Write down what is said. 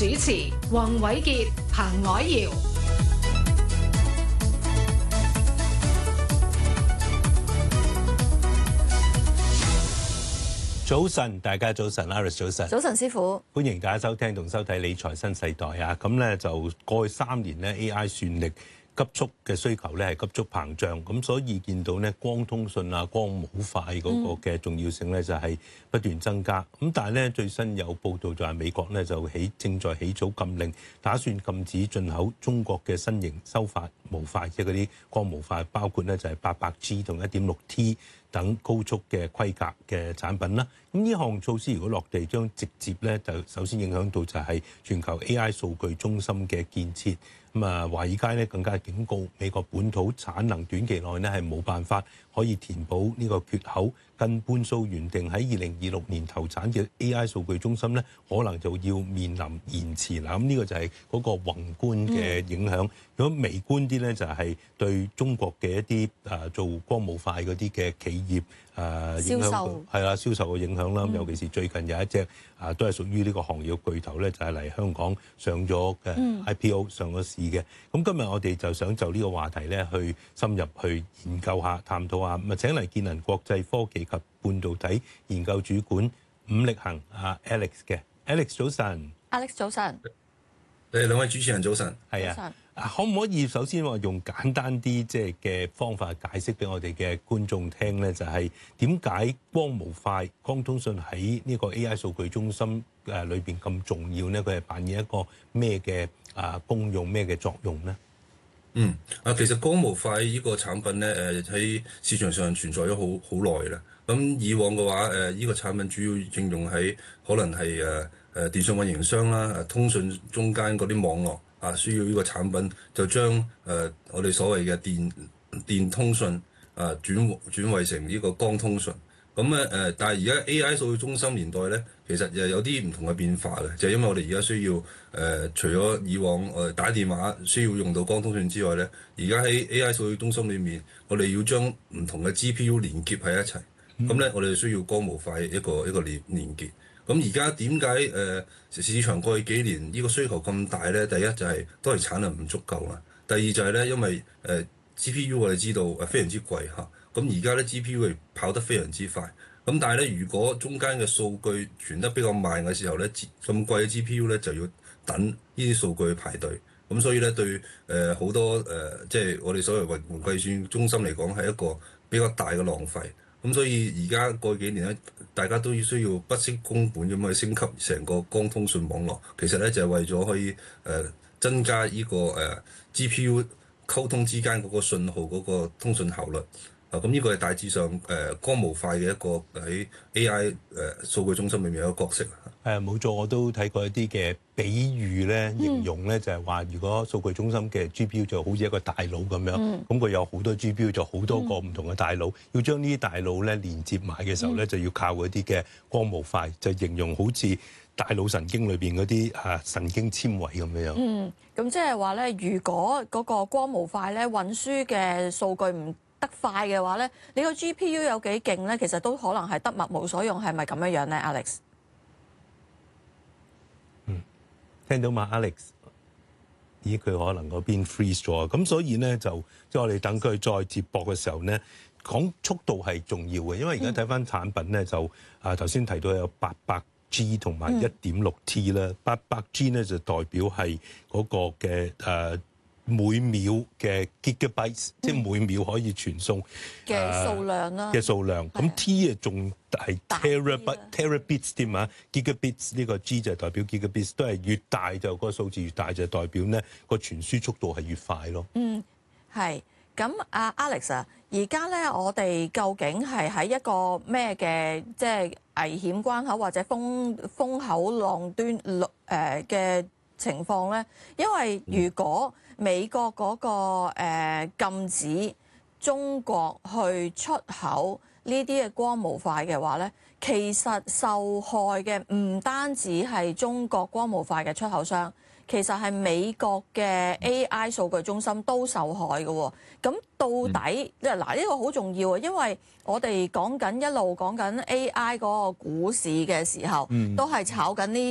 主持黃偉傑、彭藹瑤。 早晨，大家早晨 ，Iris 早晨。 早晨，師傅。歡迎大家收聽同收睇《理財新世代》啊！咁咧就過去3年咧 AI 算力急速嘅需求咧係急速膨脹，咁所以見到咧光通訊啊、光模塊嗰個嘅重要性咧就係不斷增加。咁但係咧最新有報道就係美國咧就正在起草禁令，打算禁止進口中國嘅新型收發模塊，即係嗰啲光模塊，包括咧就係 800G 同 1.6T 等高速嘅規格嘅產品啦。咁呢項措施如果落地，將直接咧就首先影響到就係全球 AI 數據中心嘅建設。咁啊，華爾街咧更加警告美國本土產能短期內咧係冇辦法可以填補呢個缺口，近半數原定喺2026年投產嘅 AI 數據中心咧，可能就要面臨延遲啦。咁呢個就係嗰個宏觀嘅影響。如果微觀啲咧，就係對中國嘅一啲做光模塊嗰啲嘅企業影響，係啦，銷售嘅影響啦。尤其是最近有一隻都係屬於呢個行業巨頭咧，就係嚟香港上咗嘅 IPO 上咗市嘅。咁今日我哋就想就呢個話題咧，去深入去研究下、探討下。咁啊，請嚟建能國際科技及半導體研究主管伍力恒Alex 嘅 Alex 早晨 ，Alex 早晨， 兩位主持人早晨， 係啊。可唔可以首先話用簡單啲即係嘅方法解釋俾我哋嘅觀眾聽咧？就係點解光模塊、光通訊喺呢個 AI 數據中心裏邊咁重要咧？佢係扮演一個咩嘅功用、咩嘅作用咧？ 其實光模塊呢個產品咧，喺市場上存在咗好耐啦。咁以往嘅話，呢個產品主要應用喺可能係電信運營商啦、通訊中間嗰啲網絡。需要呢個產品就將我哋所謂嘅電通訊轉為成呢個光通訊。咁但係而家 AI 數據中心年代咧，其實又有啲唔同嘅變化嘅，就係因為我哋而家需要除咗以往打電話需要用到光通訊之外咧，而家喺 AI 數據中心裏面，我哋要將唔同嘅 GPU 連結喺一齊。咁咧，我哋需要光模塊一個連結。咁而家點解市場過去幾年呢個需求咁大咧？第一就係都係產能唔足夠啦。第二就係咧，因為GPU 我哋知道非常之貴嚇。咁而家咧 GPU 係跑得非常之快。咁但係咧，如果中間嘅數據傳得比較慢嘅時候咧，咁貴嘅 GPU 咧就要等呢啲數據去排隊。咁所以咧對好多即係我哋所謂雲計算中心嚟講係一個比較大嘅浪費。咁所以而家過去幾年咧，大家都需要不惜工本咁去升級成個光通訊網絡。其實咧就係為咗可以增加呢個GPU 溝通之間嗰個信號嗰個通訊效率。咁呢個係大致上光模塊嘅一個喺 AI 數據中心裏面有一個角色。 冇錯，我都睇過一啲嘅比喻咧，形容咧就係話，如果數據中心嘅 GPU 就好似一個大腦咁樣，咁佢有好多 GPU 就好多個唔同嘅大腦，要將呢啲大腦咧連接埋嘅時候咧，就要靠嗰啲嘅光模塊，就形容好似大腦神經裏邊嗰啲神經纖維咁樣。 咁即係話咧，如果嗰個光模塊咧運輸嘅數據唔得快嘅話咧，你個 GPU 有幾勁咧，其實都可能係得物無所用，係咪咁樣咧 ，Alex？ 聽到嘛 ，Alex？ 咦，佢可能嗰邊 freeze 咗，咁所以咧就即係我哋等佢再接駁嘅時候咧，講速度係重要嘅，因為而家睇翻產品咧就頭先提到有800G 同埋 1.6T 啦，800G 咧就代表係嗰個嘅每秒嘅 gigabytes，即係每秒可以傳送嘅數量啦。 嘅數量，咁 T 啊仲係 terabits 添啊 ，gigabits 呢個 G 就代表 gigabits， 都係越大就個數字越大，就代表咧個傳輸速度係越快咯。 係。咁Alex 啊，而家咧我哋究竟係喺一個咩嘅即係危險關口或者風口浪端嘅情況咧？因為如果美國嗰個禁止中國去出口呢啲嘅光模塊嘅話咧，其實受害嘅唔單止係中國光模塊嘅出口商，其實係美國嘅 AI 數據中心都受害嘅喎。咁到底嗱呢個好重要啊，因為我哋一路講緊 AI 嗰個股市嘅時候，都係炒緊呢